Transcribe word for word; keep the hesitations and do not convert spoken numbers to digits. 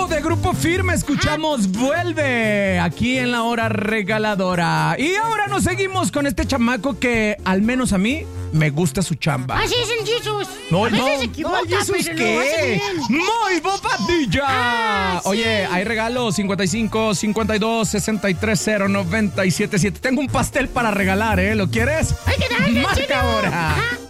nuevo de Grupo Firme. Escuchamos Vuelve aquí en la hora regaladora. Y ahora nos seguimos con este chamaco que al menos a mí me gusta su chamba. Así es el Jesus. No, a veces no, se equivoca, no, ¿Jesus pero lo hace qué? bien. ¡Muy bobadilla! Ah, sí. Oye, hay regalos cincuenta y cinco, cincuenta y dos, sesenta y tres, cero, noventa y siete, siete. Tengo un pastel para regalar, ¿eh? ¿Lo quieres? Hay que darle, Marca chino. ahora. Ajá.